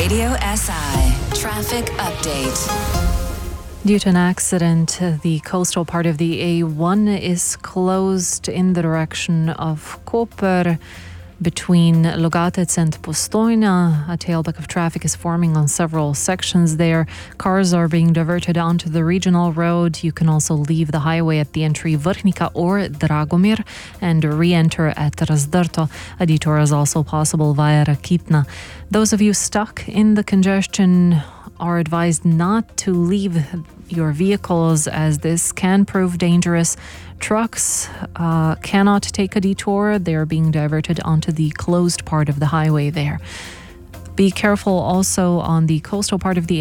Radio SI Traffic Update. Due to an accident, the coastal part of the A1 is closed in the direction of Koper between Logatec and Postojna. A tailback of traffic is forming on several sections there. Cars are being diverted onto the regional road. You can also leave the highway at the entry Vrhnika or Dragomir and re-enter at Razdrto. A detour is also possible via Rakitna. Those of you stuck in the congestion are advised not to leave your vehicles, as this can prove dangerous. Trucks cannot take a detour. They're being diverted onto the closed part of the highway there. Be careful also on the coastal part of the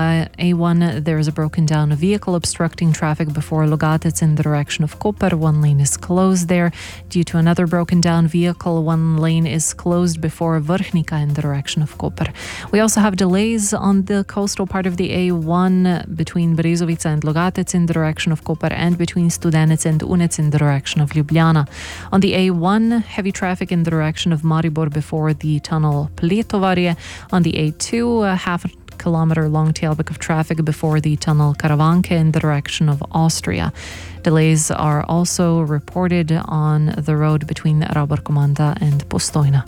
A1. There is a broken down vehicle obstructing traffic before Logatec in the direction of Koper. One lane is closed there. Due to another broken down vehicle, one lane is closed before Vrhnika in the direction of Koper. We also have delays on the coastal part of the A1 between Brezovica and Logatec in the direction of Koper and between Studenec and Unec in the direction of Ljubljana. On the A1, heavy traffic in the direction of Maribor before the tunnel Pletovarje. On the A2, a half-kilometre long tailback of traffic before the tunnel Karavanke in the direction of Austria. Delays are also reported on the road between Rabar-Komanda and Postojna.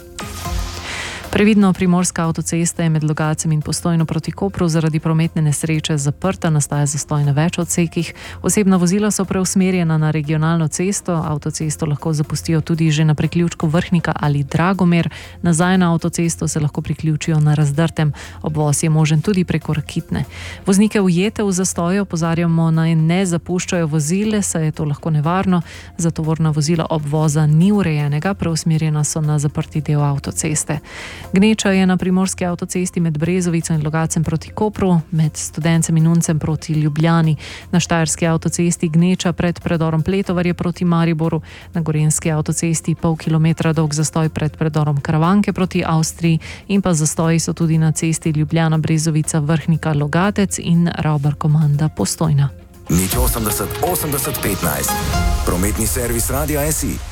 Previdno, primorska avtocesta je med Logacem in Postojno proti Kopru zaradi prometne nesreče zaprta, nastaja zastoj na več odsekih. Osebna vozila so preusmerjena na regionalno cesto, avtocesto lahko zapustijo tudi že na priključku Vrhnika ali Dragomir, nazaj na avtocesto se lahko priključijo na Razdrtem, obvoz je možen tudi preko Rakitne. Voznike ujete v zastoju opozarjamo naj ne zapuščajo vozile, saj je to lahko nevarno, za tovorna vozila obvoza ni urejenega, preusmerjena so na zaprti del avtoceste. Gneča je na primorski avtocesti med Brezovico in Logacem proti Kopru, med Studencem in Uncem proti Ljubljani, na štajerski avtocesti gneča pred predorom Pletovarje proti Mariboru, na gorenjski avtocesti pol kilometra dolg zastoj pred predorom Karavanke proti Avstriji in pa zastoji so tudi na cesti Ljubljana, Brezovica, Vrhnika, Logatec in Rabar-Komanda Postojna. 080 80 15. Prometni servis Radia SI.